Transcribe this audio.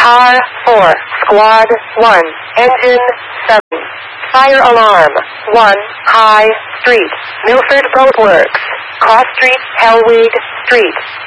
Car 4, Squad 1, Engine 7. Fire alarm 1, High Street, Milford Boat Works, Cross Street, Hellwig Street.